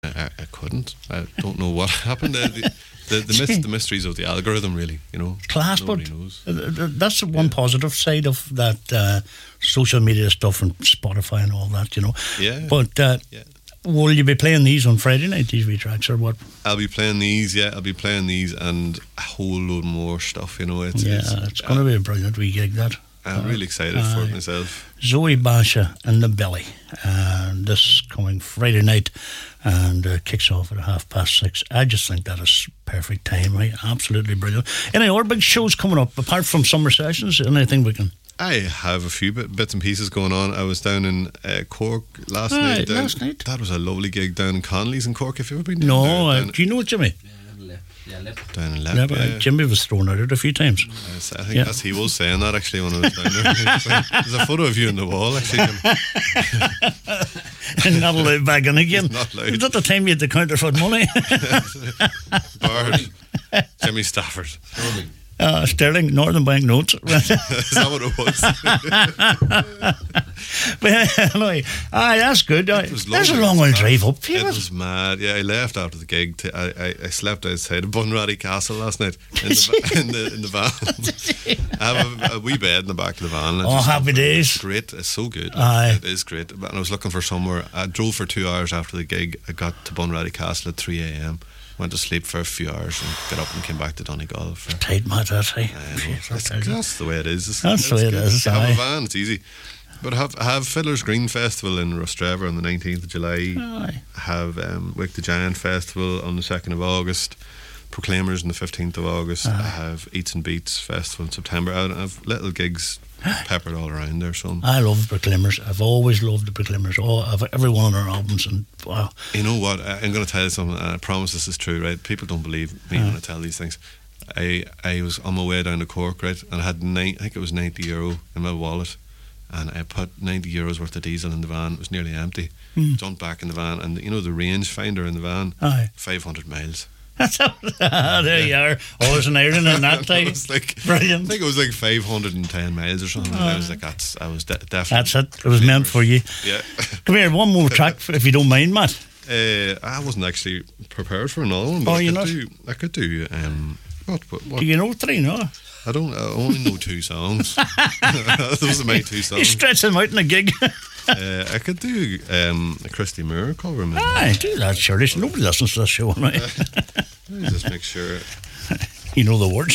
I couldn't. I don't know what happened. The mysteries of the algorithm, really, Class, nobody but knows. that's one positive side of that social media stuff and Spotify and all that, Yeah. But will you be playing these on Friday night, these wee tracks, or what? I'll be playing these, I'll be playing these and a whole load more stuff, It's going to be a brilliant wee gig, that. I'm really excited for it myself. Zoe Basha and the Belly, and this coming Friday night, and kicks off at 6:30. I just think that is perfect time, right? Absolutely brilliant. Any other big shows coming up apart from summer sessions? Anything we can? I have a few bits and pieces going on. I was down in Cork last night. That was a lovely gig down in Connolly's in Cork. Have you ever been down there? Do you know Jimmy? Down in Lep, Jimmy was thrown out it a few times. I think he was saying that actually when I was down there. There's a photo of you on the wall actually. And not allowed back in again. Not allowed. Is that the time you had to counterfeit money? Bard, Jimmy Stafford. Sterling, Northern Bank notes. Is that what it was? But anyway, that's good. There's a long old drive up here. It was mad. Yeah, I left after the gig. I slept outside of Bunratty Castle last night in the van. I have a wee bed in the back of the van. Happy days. It's great. It's so good. Aye. It is great. And I was looking for somewhere. I drove for 2 hours after the gig. I got to Bunratty Castle at 3 a.m. Went to sleep for a few hours and got up and came back to Donegal. Tight, mad, that's right. That's the way it is. That's the way it is. I have a van, it's easy. But I have Fiddler's Green Festival in Rostrevor on the 19th of July. Aye. I have Wick the Giant Festival on the 2nd of August. Proclaimers on the 15th of August. I have Eats and Beats Festival in September. I have little gigs peppered all around there. So I love the Proclaimers. I've always loved the Proclaimers. I've every one of their albums, and wow. You know what? I'm going to tell you something, and I promise this is true, right? People don't believe me when I tell these things. I was on my way down to Cork, right, and I had I think it was €90 in my wallet, and I put €90 worth of diesel in the van. It was nearly empty. Jumped back in the van, and the range finder in the van, 500 miles. There you are. Always an iron in that time. Brilliant. I think it was like 510 miles or something. And I was like, definitely. That's it. It was meant for you. Yeah. Come here, one more track, if you don't mind, Matt. I wasn't actually prepared for another one. But I could do. What? Do you know 3? No. I only know 2 songs. Those are my 2 songs. You stretch them out in a gig. I could do a Christy Moore cover. Aye, do that, surely. Nobody listens to this show, right? Let me just make sure. You know the words.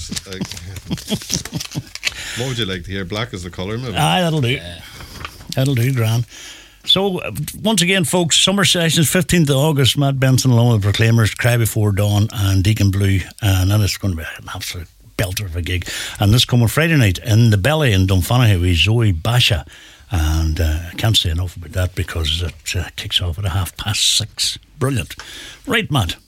What would you like to hear? Black is the colour, maybe? Aye, that'll do. That'll do, grand. So, once again, folks, summer sessions, 15th of August, Matt Benson along with the Proclaimers, Cry Before Dawn and Deacon Blue, and then it's going to be an absolute belter of a gig. And this coming Friday night in the Belly in Dunfanaghy with Zoe Basha. And I can't say enough about that because it kicks off at 6:30. Brilliant. Right, Matt.